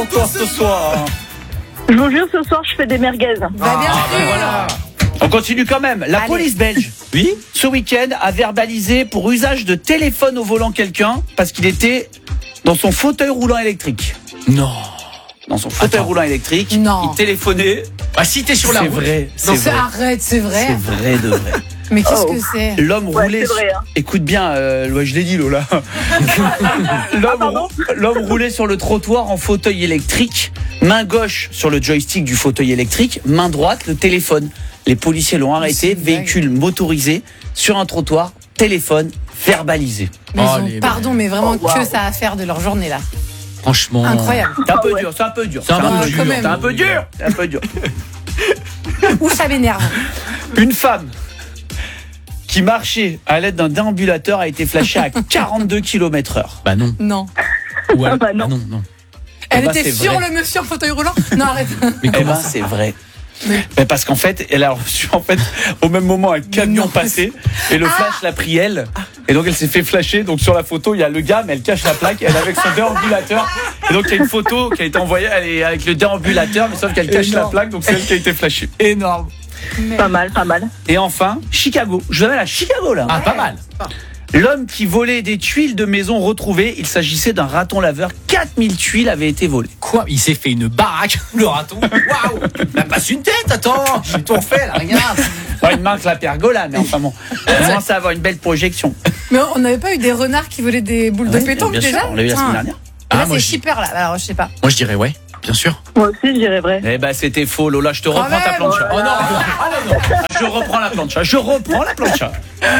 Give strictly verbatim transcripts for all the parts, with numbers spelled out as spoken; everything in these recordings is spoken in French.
Encore ce soir. Je vous jure, ce soir, je fais des merguez. Bah, bien Ah, sûr. ben voilà. On continue quand même. La Allez. police belge, oui, ce week-end a verbalisé pour usage de téléphone au volant quelqu'un parce qu'il était dans son fauteuil roulant électrique. Non. Dans son fauteuil Attends. roulant électrique, Non. il téléphonait. Ah, si t'es sur la C'est route. vrai, c'est Non, vrai. arrête, c'est vrai. C'est vrai de vrai. Mais qu'est-ce Oh. que c'est? L'homme Ouais, roulait. c'est vrai, hein. Écoute bien, euh, ouais, je l'ai dit, Lola. L'homme, pardon l'homme roulait sur le trottoir en fauteuil électrique, main gauche sur le joystick du fauteuil électrique, main droite le téléphone. Les policiers l'ont arrêté, c'est une blague. véhicule motorisé sur un trottoir, téléphone verbalisé. Mais Oh, ils ont- les- pardon, mais vraiment Oh, wow. que ça à faire de leur journée là. Franchement. Incroyable. C'est un peu Ah ouais. dur, c'est un peu dur. C'est un peu Ah, dur. quand même. C'est un peu dur, c'est un peu dur. Ou ça m'énerve. Une femme qui marchait à l'aide d'un déambulateur a été flashée à quarante-deux kilomètres heure. Bah non. Non. Ou alors- Ah bah non. Ah non, non. Elle Eh ben, était c'est sur vrai. le monsieur en fauteuil roulant. Non, arrête. Mais Eh comment ben, ça c'est vrai. Mais- Mais parce qu'en fait, elle a reçu en fait au même moment un camion Non. passé et le flash l'a pris elle et donc elle s'est fait flasher. Donc sur la photo, il y a le gars, mais elle cache la plaque. Elle est avec son déambulateur et donc il y a une photo qui a été envoyée. Elle est avec le déambulateur, mais sauf qu'elle cache Énorme. la plaque, donc c'est elle qui a été flashée. Énorme. Mais- Pas mal, pas mal. Et enfin, Chicago. Je vais à Chicago là. Ah, pas mal. L'homme qui volait des tuiles de maison retrouvées, il s'agissait d'un raton laveur. quatre mille tuiles avaient été volées. Quoi? Il s'est fait une baraque, le raton. Waouh! N'a pas une tête, attends! J'ai tout refait là, regarde! Ouais, il manque la pergola, mais enfin bon, on commence à avoir une belle projection. Mais on n'avait pas eu des renards qui volaient des boules de Ouais, pétanque bien sûr, déjà? on l'a eu la semaine Putain. dernière. Et Ah, là, moi, c'est je- shipper là. Alors, je sais pas. Moi je dirais ouais, bien sûr. Moi aussi, je dirais vrai. Eh ben c'était faux, Lola, je te reprends ta même. plancha. Oh non! Ah non, non! Je reprends la plancha, je reprends la plancha.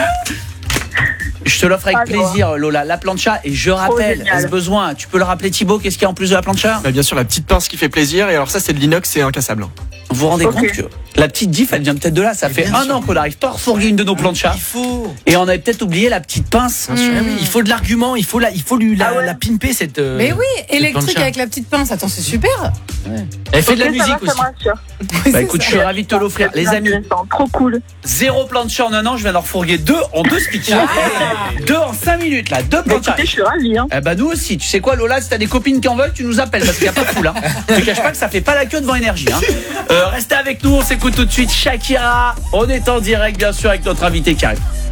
Je te l'offre avec Ah, plaisir, Lola, la plancha. Et je rappelle, génial. est-ce besoin, tu peux le rappeler Thibaut, qu'est-ce qu'il y a en plus de la plancha? Bah, bien sûr, la petite pince qui fait plaisir. Et alors ça, c'est de l'inox, c'est incassable. Vous vous rendez Ok. compte que la petite diff, elle vient peut-être de là. Ça Mais fait bien un sûr. an qu'on n'arrive pas à refourguer une de nos planchas. Il faut! Et on avait peut-être oublié la petite pince. Bien sûr, oui, il faut de l'argument, il faut la, il faut lui la, Ah ouais. la pimper cette. euh, Mais oui, cette électrique plancha. avec la petite pince. Attends, c'est super. Elle fait de la Ok, ça musique va, ça aussi. me rassure. Oui, Bah c'est écoute, ça. je suis ravi de te l'offrir. Les amis, Intéressant, trop cool. zéro plancha en un an, je viens d'en refourguer deux en deux speeches. Deux en cinq minutes là, deux Bah, planchas. écoutez, je suis ravie. Hein. Eh bah nous aussi, tu sais quoi Lola, si t'as des copines qui en veulent, tu nous appelles parce qu'il n'y a pas de foule. Hein. Je te cache pas que ça fait pas la queue devant Énergie. Hein. Euh, restez avec nous, on s'écoute tout de suite Shakira. On est en direct bien sûr avec notre invité qui arrive.